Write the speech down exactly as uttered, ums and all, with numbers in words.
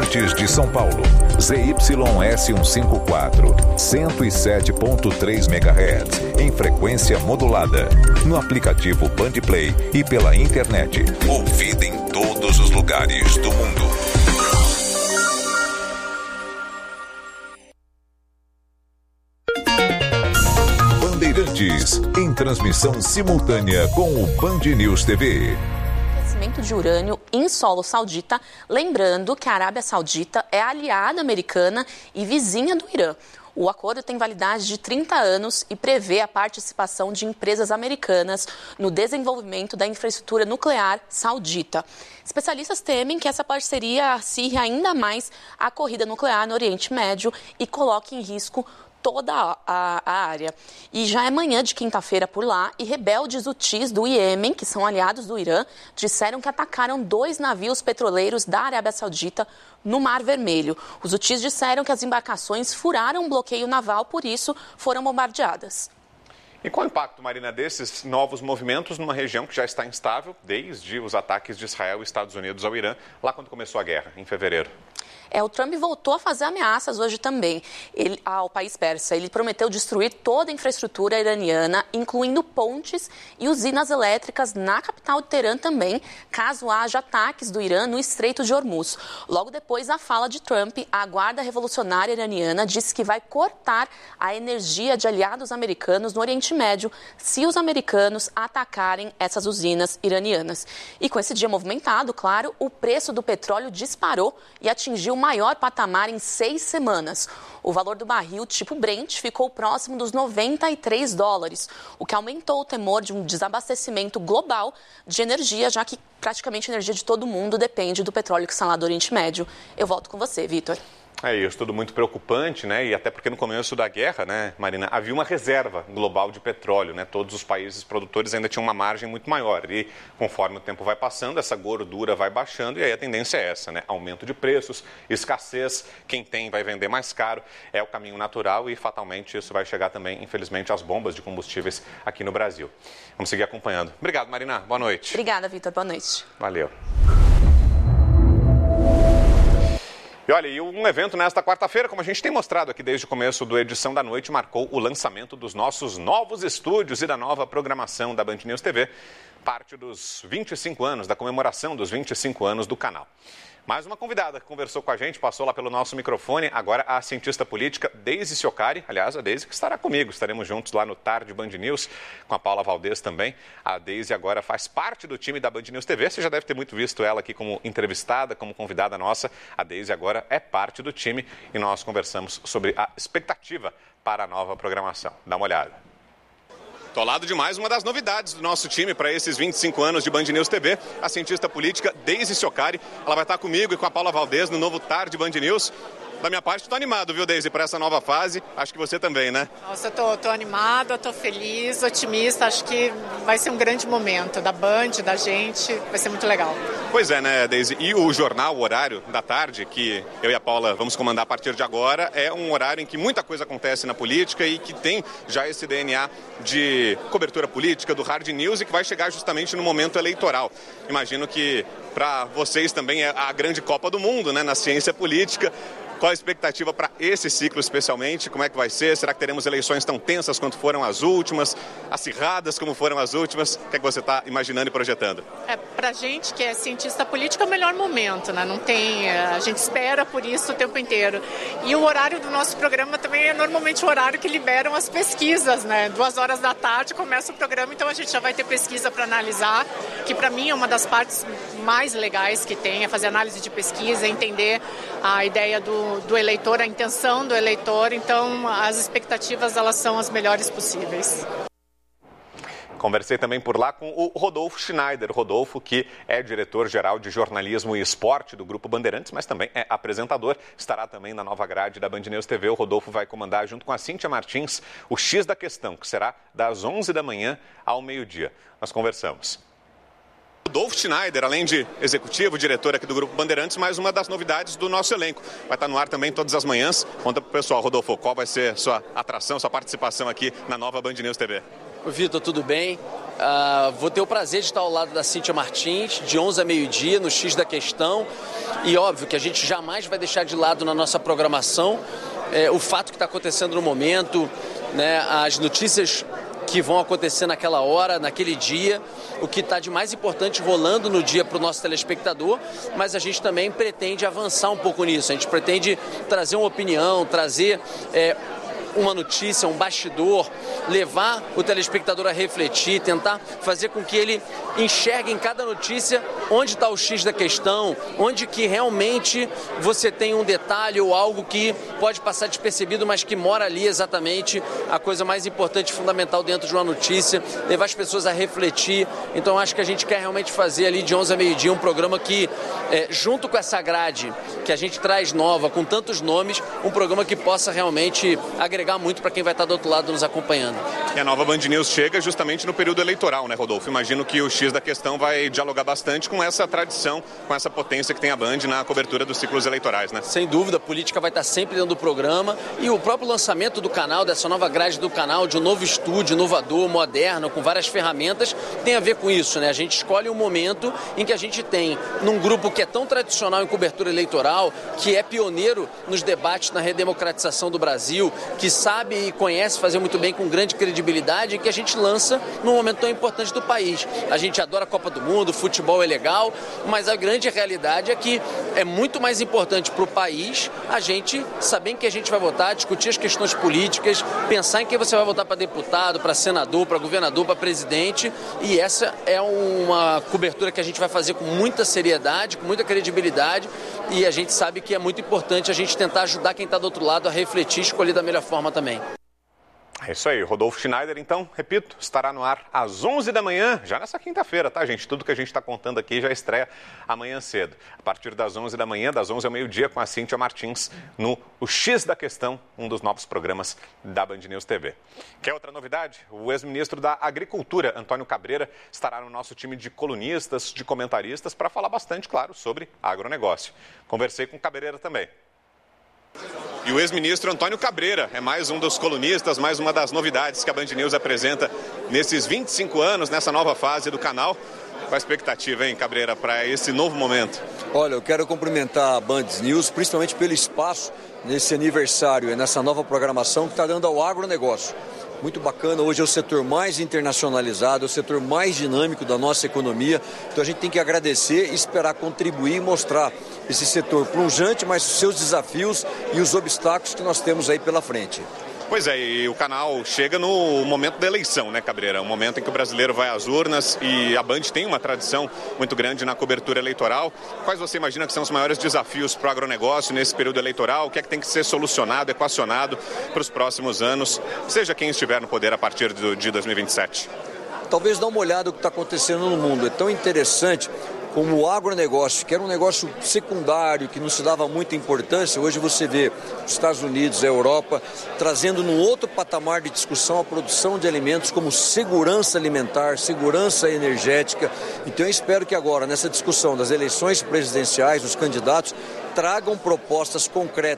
Bandeirantes de São Paulo, Z Y S cento e cinquenta e quatro, cento e sete ponto três megahertz, em frequência modulada, no aplicativo Bandplay e pela internet. Ouvida em todos os lugares do mundo. Bandeirantes, em transmissão simultânea com o Band News T V. De urânio em solo saudita, lembrando que a Arábia Saudita é aliada americana e vizinha do Irã. O acordo tem validade de trinta anos e prevê a participação de empresas americanas no desenvolvimento da infraestrutura nuclear saudita. Especialistas temem que essa parceria acirre ainda mais a corrida nuclear no Oriente Médio e coloque em risco toda a, a, a área. E já é manhã de quinta-feira por lá e rebeldes hutis do Iêmen, que são aliados do Irã, disseram que atacaram dois navios petroleiros da Arábia Saudita no Mar Vermelho. Os hutis disseram que as embarcações furaram um bloqueio naval, por isso foram bombardeadas. E qual o impacto, Marina, desses novos movimentos numa região que já está instável desde os ataques de Israel e Estados Unidos ao Irã, lá quando começou a guerra, em fevereiro? É, o Trump voltou a fazer ameaças hoje também ele, ao país persa. Ele prometeu destruir toda a infraestrutura iraniana, incluindo pontes e usinas elétricas na capital de Teherã também, caso haja ataques do Irã no Estreito de Hormuz. Logo depois da fala de Trump, a Guarda Revolucionária Iraniana disse que vai cortar a energia de aliados americanos no Oriente Médio se os americanos atacarem essas usinas iranianas. E com esse dia movimentado, claro, o preço do petróleo disparou e atingiu o maior patamar em seis semanas. O valor do barril tipo Brent ficou próximo dos noventa e três dólares, o que aumentou o temor de um desabastecimento global de energia, já que praticamente a energia de todo mundo depende do petróleo que está lá do Oriente Médio. Eu volto com você, Vitor. É isso, tudo muito preocupante, né? E até porque no começo da guerra, né, Marina, havia uma reserva global de petróleo, né? Todos os países produtores ainda tinham uma margem muito maior. E conforme o tempo vai passando, essa gordura vai baixando e aí a tendência é essa, né? Aumento de preços, escassez, quem tem vai vender mais caro. É o caminho natural e fatalmente isso vai chegar também, infelizmente, às bombas de combustíveis aqui no Brasil. Vamos seguir acompanhando. Obrigado, Marina. Boa noite. Obrigada, Vitor. Boa noite. Valeu. E olha, e um evento nesta quarta-feira, como a gente tem mostrado aqui desde o começo do Edição da Noite, marcou o lançamento dos nossos novos estúdios e da nova programação da Band News T V, parte dos vinte e cinco anos, da comemoração dos vinte e cinco anos do canal. Mais uma convidada que conversou com a gente, passou lá pelo nosso microfone, agora a cientista política Deise Ciocari, aliás, a Deise que estará comigo, estaremos juntos lá no Tarde Band News, com a Paula Valdez também. A Deise agora faz parte do time da Band News T V, você já deve ter muito visto ela aqui como entrevistada, como convidada nossa. A Deise agora é parte do time e nós conversamos sobre a expectativa para a nova programação. Dá uma olhada. Estou ao lado de mais uma das novidades do nosso time para esses vinte e cinco anos de Band News T V, a cientista política Deise Ciocari. Ela vai estar comigo e com a Paula Valdez no novo Tarde Band News. Da minha parte, estou animado, viu, Deise, para essa nova fase. Acho que você também, né? Nossa, eu tô, tô animada, tô feliz, otimista. Acho que vai ser um grande momento da Band, da gente. Vai ser muito legal. Pois é, né, Deise? E o jornal, o horário da tarde, que eu e a Paula vamos comandar a partir de agora, é um horário em que muita coisa acontece na política e que tem já esse D N A de cobertura política, do hard news, e que vai chegar justamente no momento eleitoral. Imagino que para vocês também é a grande Copa do Mundo, né, na ciência política. Qual a expectativa para esse ciclo especialmente? Como é que vai ser? Será que teremos eleições tão tensas quanto foram as últimas? Acirradas como foram as últimas? O que é que você está imaginando e projetando? É, para a gente que é cientista político é o melhor momento, né? Não tem, a gente espera por isso o tempo inteiro. E o horário do nosso programa também é normalmente o horário que liberam as pesquisas, né? Duas horas da tarde começa o programa, então a gente já vai ter pesquisa para analisar, que para mim é uma das partes mais legais que tem, é fazer análise de pesquisa, entender a ideia do do eleitor, a intenção do eleitor, então as expectativas elas são as melhores possíveis. Conversei também por lá com o Rodolfo Schneider, Rodolfo que é diretor-geral de jornalismo e esporte do Grupo Bandeirantes, mas também é apresentador, estará também na nova grade da Band News T V. O Rodolfo vai comandar junto com a Cíntia Martins o X da Questão, que será das onze da manhã ao meio-dia. Nós conversamos. Rodolfo Schneider, além de executivo, diretor aqui do Grupo Bandeirantes, mais uma das novidades do nosso elenco. Vai estar no ar também todas as manhãs. Conta pro pessoal, Rodolfo, qual vai ser sua atração, sua participação aqui na nova Band News T V? Oi, Vitor, tudo bem? Uh, vou ter o prazer de estar ao lado da Cíntia Martins, de onze a meio-dia, no X da Questão. E óbvio que a gente jamais vai deixar de lado na nossa programação é, o fato que está acontecendo no momento, né, as notícias que vão acontecer naquela hora, naquele dia, o que está de mais importante rolando no dia para o nosso telespectador, mas a gente também pretende avançar um pouco nisso, a gente pretende trazer uma opinião, trazer é, uma notícia, um bastidor, levar o telespectador a refletir, tentar fazer com que ele enxergue em cada notícia onde está o X da questão, onde que realmente você tem um detalhe ou algo que pode passar despercebido, mas que mora ali exatamente a coisa mais importante e fundamental dentro de uma notícia, levar as pessoas a refletir. Então acho que a gente quer realmente fazer ali de onze a meio-dia um programa que, é, junto com essa grade que a gente traz nova, com tantos nomes, um programa que possa realmente agregar muito para quem vai estar do outro lado nos acompanhando. E a nova Band News chega justamente no período eleitoral, né, Rodolfo? Imagino que o X da Questão vai dialogar bastante com essa tradição, com essa potência que tem a Band na cobertura dos ciclos eleitorais, né? Sem dúvida, a política vai estar sempre dentro do programa e o próprio lançamento do canal, dessa nova grade do canal, de um novo estúdio inovador, moderno, com várias ferramentas, tem a ver com isso, né? A gente escolhe um momento em que a gente tem, num grupo que é tão tradicional em cobertura eleitoral, que é pioneiro nos debates na redemocratização do Brasil, que sabe e conhece fazer muito bem com grande credibilidade, que a gente lança num momento tão importante do país. A gente adora a Copa do Mundo, o futebol é legal, mas a grande realidade é que é muito mais importante para o país a gente saber em que a gente vai votar, discutir as questões políticas, pensar em quem você vai votar para deputado, para senador, para governador, para presidente, e essa é uma cobertura que a gente vai fazer com muita seriedade, com muita credibilidade, e a gente sabe que é muito importante a gente tentar ajudar quem está do outro lado a refletir e escolher da melhor forma também. É isso aí, Rodolfo Schneider, então, repito, estará no ar às onze da manhã, já nessa quinta-feira, tá, gente? Tudo que a gente está contando aqui já estreia amanhã cedo. A partir das onze da manhã, das onze ao meio-dia, com a Cíntia Martins no O X da Questão, um dos novos programas da Band News T V. Quer outra novidade? O ex-ministro da Agricultura, Antônio Cabreira, estará no nosso time de colunistas, de comentaristas, para falar bastante, claro, sobre agronegócio. Conversei com o Cabreira também. E o ex-ministro Antônio Cabreira é mais um dos colunistas, mais uma das novidades que a Band News apresenta nesses vinte e cinco anos, nessa nova fase do canal. Qual a expectativa, hein, Cabreira, para esse novo momento? Olha, eu quero cumprimentar a Band News, principalmente pelo espaço nesse aniversário, nessa nova programação que está dando ao agronegócio. Muito bacana, hoje é o setor mais internacionalizado, é o setor mais dinâmico da nossa economia, então a gente tem que agradecer, esperar contribuir e mostrar esse setor plujante, mas os seus desafios e os obstáculos que nós temos aí pela frente. Pois é, e o canal chega no momento da eleição, né, Cabreira? Um momento em que o brasileiro vai às urnas e a Band tem uma tradição muito grande na cobertura eleitoral. Quais você imagina que são os maiores desafios para o agronegócio nesse período eleitoral? O que é que tem que ser solucionado, equacionado para os próximos anos, seja quem estiver no poder a partir de dois mil e vinte e sete? Talvez dá uma olhada no que está acontecendo no mundo. É tão interessante como o agronegócio, que era um negócio secundário, que não se dava muita importância, hoje você vê os Estados Unidos, a Europa, trazendo num outro patamar de discussão a produção de alimentos como segurança alimentar, segurança energética. Então eu espero que agora, nessa discussão das eleições presidenciais, os candidatos tragam propostas concretas